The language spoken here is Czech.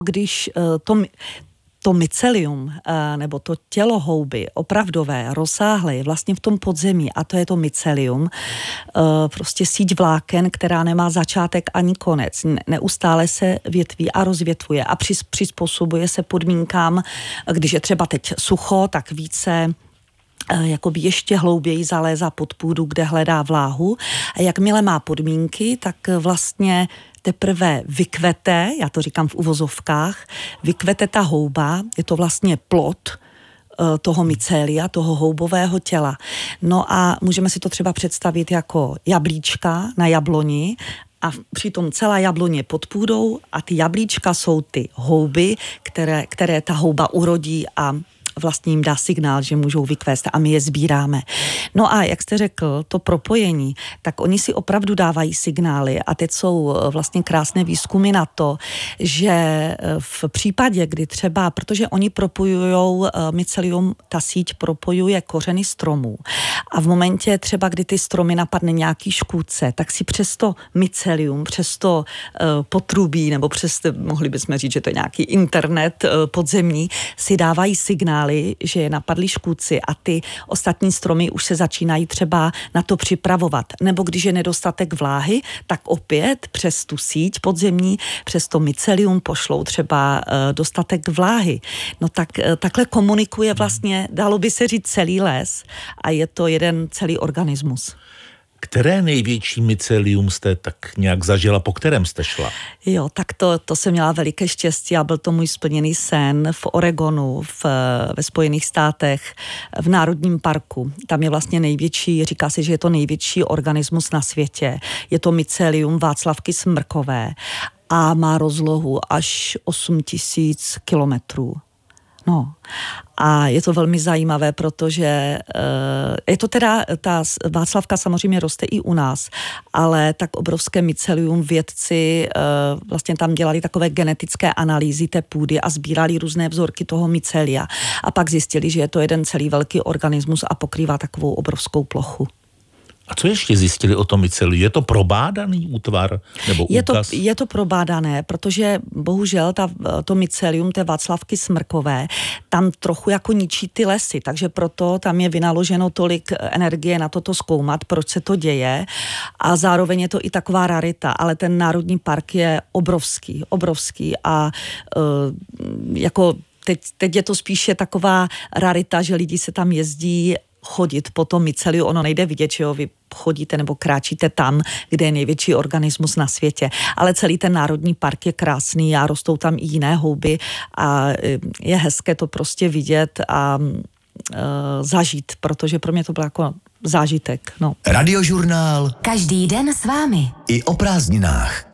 Když to mycelium, nebo to tělo houby, opravdové, rozsáhlé, je vlastně v tom podzemí, a to je to mycelium, prostě síť vláken, která nemá začátek ani konec. Neustále se větví a rozvětvuje a přizpůsobuje se podmínkám, když je třeba teď sucho, tak více jakoby ještě hlouběji zalézá pod půdu, kde hledá vláhu. A jakmile má podmínky, tak vlastně teprve vykvete, já to říkám v uvozovkách, vykvete ta houba, je to vlastně plod toho mycelia, toho houbového těla. No a můžeme si to třeba představit jako jablíčka na jabloni, a přitom celá jabloň je pod půdou a ty jablíčka jsou ty houby, které ta houba urodí a vlastně jim dá signál, že můžou vykvést a my je sbíráme. No a jak jste řekl, to propojení, tak oni si opravdu dávají signály a teď jsou vlastně krásné výzkumy na to, že v případě, kdy třeba, protože oni propojujou mycelium, ta síť propojuje kořeny stromů a v momentě třeba, kdy ty stromy napadne nějaký škůdce, tak si přes to mycelium, přes to potrubí, nebo mohli bychom říct, že to je nějaký internet podzemní, si dávají signály, že je napadli škůdci a ty ostatní stromy už se začínají třeba na to připravovat. Nebo když je nedostatek vláhy, tak opět přes tu síť podzemní, přes to mycelium pošlou třeba dostatek vláhy. No tak takhle komunikuje vlastně, dalo by se říct, celý les a je to jeden celý organismus. Které největší mycelium jste tak nějak zažila, po kterém jste šla? Jo, tak to jsem měla veliké štěstí a byl to můj splněný sen v Oregonu, ve Spojených státech, v Národním parku. Tam je vlastně největší, říká se, že je to největší organismus na světě. Je to mycelium Václavky smrkové a má rozlohu až 8 000 kilometrů. No a je to velmi zajímavé, protože je to teda, ta Václavka samozřejmě roste i u nás, ale tak obrovské mycelium vědci vlastně tam dělali takové genetické analýzy té půdy a sbírali různé vzorky toho mycelia a pak zjistili, že je to jeden celý velký organismus a pokrývá takovou obrovskou plochu. A co ještě zjistili o tom myceliu? Je to probádaný útvar nebo úkaz? Je to probádané, protože bohužel to mycelium té Václavky smrkové tam trochu jako ničí ty lesy, takže proto tam je vynaloženo tolik energie na toto zkoumat, proč se to děje a zároveň je to i taková rarita, ale ten národní park je obrovský a jako teď je to spíše taková rarita, že lidi se tam jezdí chodit po tom myceliu, ono nejde vidět, že jo, vy chodíte nebo kráčíte tam, kde je největší organismus na světě. Ale celý ten národní park je krásný a rostou tam i jiné houby a je hezké to prostě vidět a zažít, protože pro mě to byl jako zážitek. No. Radiožurnál. Každý den s vámi. I o prázdninách.